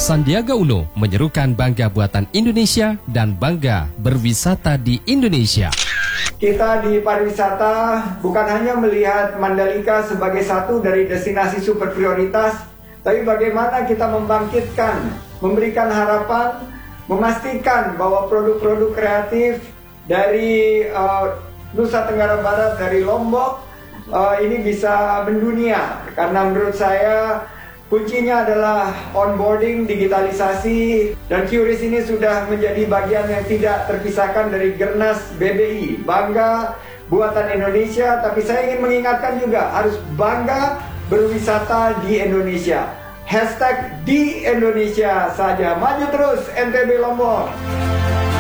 Sandiaga Uno menyerukan bangga buatan Indonesia dan bangga berwisata di Indonesia. Kita di pariwisata bukan hanya melihat Mandalika sebagai satu dari destinasi super prioritas, tapi bagaimana kita membangkitkan, memberikan harapan, memastikan bahwa produk-produk kreatif dari Nusa Tenggara Barat, dari Lombok, ini bisa mendunia. Karena menurut saya kuncinya adalah onboarding, digitalisasi, dan QRIS ini sudah menjadi bagian yang tidak terpisahkan dari Gernas BBI. Bangga buatan Indonesia, tapi saya ingin mengingatkan juga harus bangga berwisata di Indonesia. Hashtag di Indonesia saja. Maju terus NTB Lombok.